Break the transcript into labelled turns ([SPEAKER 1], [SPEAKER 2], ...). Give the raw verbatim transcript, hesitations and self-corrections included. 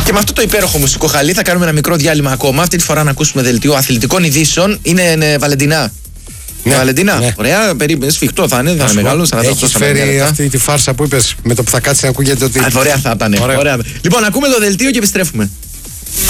[SPEAKER 1] Και με αυτό το υπέροχο μουσικό χαλί θα κάνουμε ένα μικρό διάλειμμα ακόμα. Αυτή τη φορά να ακούσουμε δελτίο αθλητικών ειδήσεων. Είναι, είναι Βαλεντινά. Ναι, Βαλεντινά. Ναι. Ωραία, περίπου σφιχτό θα είναι, θα είναι μεγάλο.
[SPEAKER 2] Έχει φέρει αυτή τη φάρσα που είπες με το που θα κάτσει να ακούγεται ότι.
[SPEAKER 1] Α, ωραία θα ήταν. Ωραία. Ωραία. Λοιπόν, ακούμε το δελτίο και επιστρέφουμε.